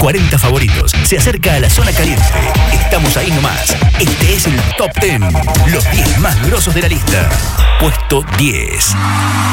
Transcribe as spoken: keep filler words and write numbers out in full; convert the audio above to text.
cuarenta favoritos. Se acerca a la zona caliente. Estamos ahí nomás. Este es el Top diez. Los diez más grosos de la lista. Puesto diez.